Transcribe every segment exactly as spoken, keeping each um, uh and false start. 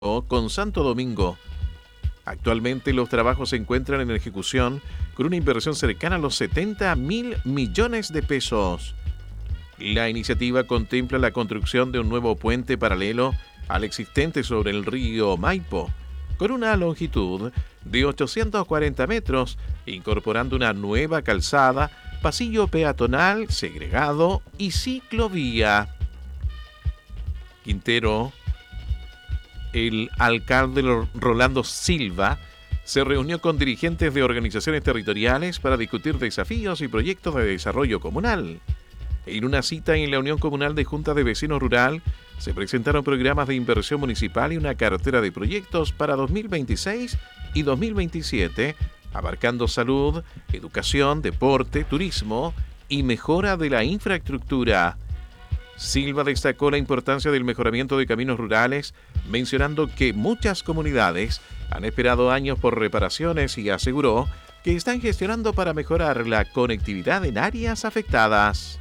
con Santo Domingo. Actualmente los trabajos se encuentran en ejecución con una inversión cercana a los setenta mil millones de pesos. La iniciativa contempla la construcción de un nuevo puente paralelo al existente sobre el río Maipo, con una longitud de ochocientos cuarenta metros, incorporando una nueva calzada, pasillo peatonal segregado y ciclovía. Quintero, el alcalde Rolando Silva, se reunió con dirigentes de organizaciones territoriales para discutir desafíos y proyectos de desarrollo comunal. En una cita en la Unión Comunal de Junta de Vecinos Rural, se presentaron programas de inversión municipal y una cartera de proyectos para dos mil veintiséis y dos mil veintisiete, abarcando salud, educación, deporte, turismo y mejora de la infraestructura. Silva destacó la importancia del mejoramiento de caminos rurales, mencionando que muchas comunidades han esperado años por reparaciones y aseguró que están gestionando para mejorar la conectividad en áreas afectadas.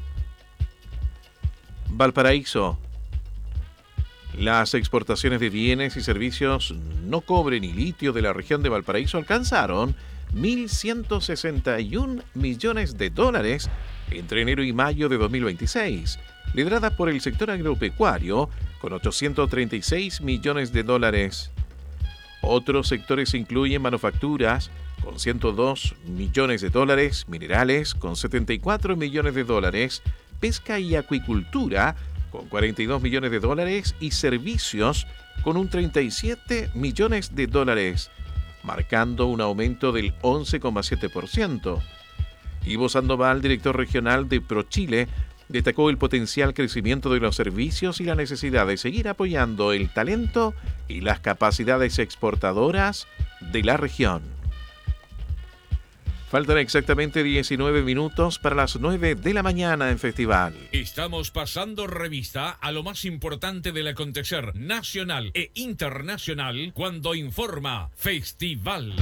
Valparaíso. Las exportaciones de bienes y servicios no cobre ni litio de la región de Valparaíso alcanzaron mil ciento sesenta y un millones de dólares entre enero y mayo de dos mil veintiséis, liderada por el sector agropecuario con ochocientos treinta y seis millones de dólares. Otros sectores incluyen manufacturas con ciento dos millones de dólares, minerales con setenta y cuatro millones de dólares, pesca y acuicultura con cuarenta y dos millones de dólares y servicios con un treinta y siete millones de dólares, marcando un aumento del once coma siete por ciento. Ivo Sandoval, director regional de ProChile, destacó el potencial crecimiento de los servicios y la necesidad de seguir apoyando el talento y las capacidades exportadoras de la región. Faltan exactamente diecinueve minutos para las nueve de la mañana en Festival. Estamos pasando revista a lo más importante del acontecer nacional e internacional cuando informa Festival.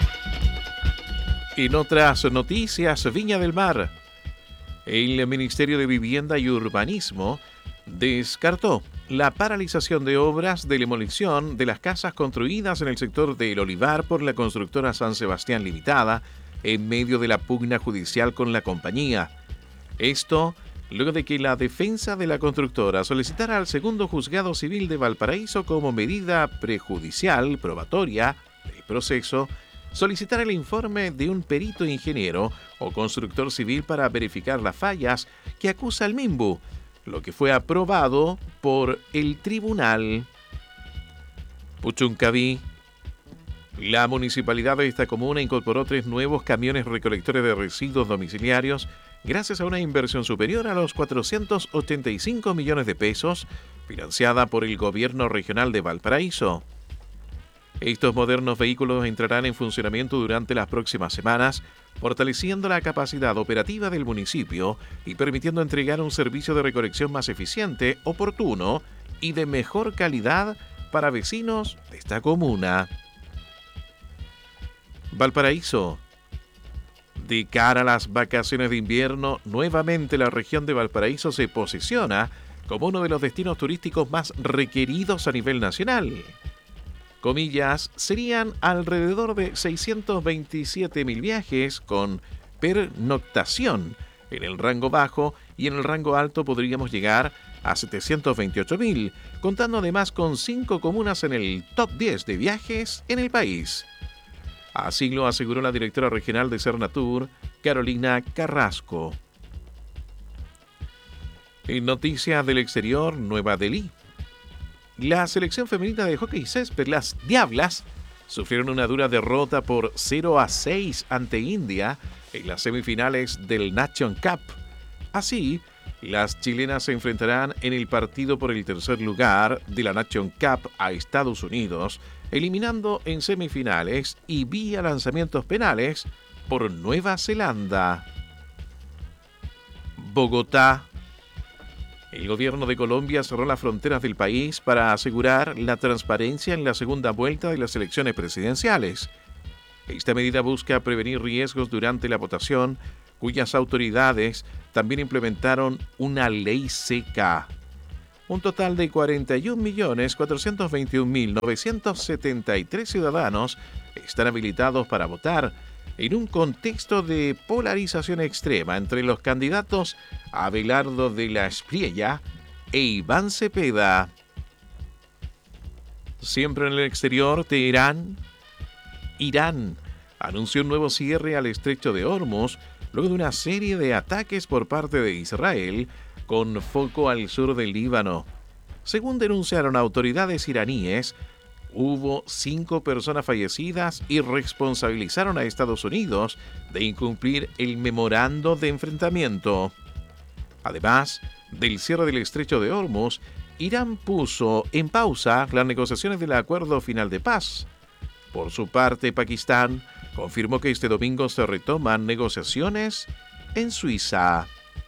En otras noticias, Viña del Mar. El Ministerio de Vivienda y Urbanismo descartó la paralización de obras de demolición de las casas construidas en el sector del Olivar por la constructora San Sebastián Limitada en medio de la pugna judicial con la compañía. Esto luego de que la defensa de la constructora solicitara al segundo juzgado civil de Valparaíso como medida prejudicial probatoria del proceso solicitar el informe de un perito ingeniero o constructor civil para verificar las fallas que acusa el Minbu, lo que fue aprobado por el tribunal. Puchuncaví. La municipalidad de esta comuna incorporó tres nuevos camiones recolectores de residuos domiciliarios gracias a una inversión superior a los cuatrocientos ochenta y cinco millones de pesos financiada por el gobierno regional de Valparaíso. Estos modernos vehículos entrarán en funcionamiento durante las próximas semanas, fortaleciendo la capacidad operativa del municipio y permitiendo entregar un servicio de recolección más eficiente, oportuno y de mejor calidad para vecinos de esta comuna. Valparaíso. De cara a las vacaciones de invierno, nuevamente la región de Valparaíso se posiciona como uno de los destinos turísticos más requeridos a nivel nacional. Comillas, serían alrededor de seiscientos veintisiete mil viajes con pernoctación. En el rango bajo y en el rango alto podríamos llegar a setecientos veintiocho mil, contando además con cinco comunas en el top diez de viajes en el país. Así lo aseguró la directora regional de Cernatur, Carolina Carrasco. En noticias del exterior, Nueva Delhi. La selección femenina de hockey césped, las Diablas, sufrieron una dura derrota por cero a seis ante India en las semifinales del Nation Cup. Así, las chilenas se enfrentarán en el partido por el tercer lugar de la Nation Cup a Estados Unidos, eliminando en semifinales y vía lanzamientos penales por Nueva Zelanda. Bogotá. El gobierno de Colombia cerró las fronteras del país para asegurar la transparencia en la segunda vuelta de las elecciones presidenciales. Esta medida busca prevenir riesgos durante la votación, cuyas autoridades también implementaron una ley seca. Un total de cuarenta y un millones cuatrocientos veintiún mil novecientos setenta y tres ciudadanos están habilitados para votar en un contexto de polarización extrema entre los candidatos Abelardo de la Espriella e Iván Cepeda. Siempre en el exterior, Teherán. Irán anunció un nuevo cierre al estrecho de Hormuz luego de una serie de ataques por parte de Israel con foco al sur del Líbano. Según denunciaron autoridades iraníes, hubo cinco personas fallecidas y responsabilizaron a Estados Unidos de incumplir el memorando de enfrentamiento. Además del cierre del estrecho de Hormuz, Irán puso en pausa las negociaciones del acuerdo final de paz. Por su parte, Pakistán confirmó que este domingo se retoman negociaciones en Suiza.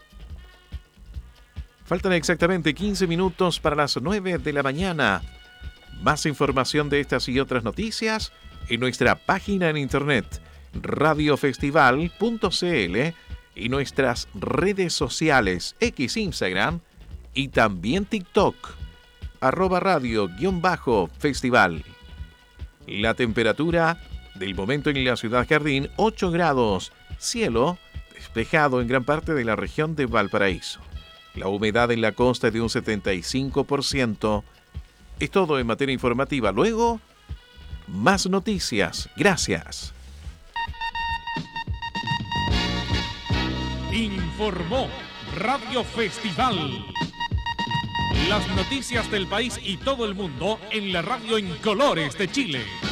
Faltan exactamente quince minutos para las nueve de la mañana. Más información de estas y otras noticias en nuestra página en internet radiofestival punto c l y nuestras redes sociales X, Instagram y también TikTok, arroba radio guión bajo festival. La temperatura del momento en la ciudad Jardín, ocho grados, cielo despejado en gran parte de la región de Valparaíso. La humedad en la costa es de un setenta y cinco por ciento. Es todo en materia informativa. Luego, más noticias. Gracias. Informó Radio Festival. Las noticias del país y todo el mundo en la radio en colores de Chile.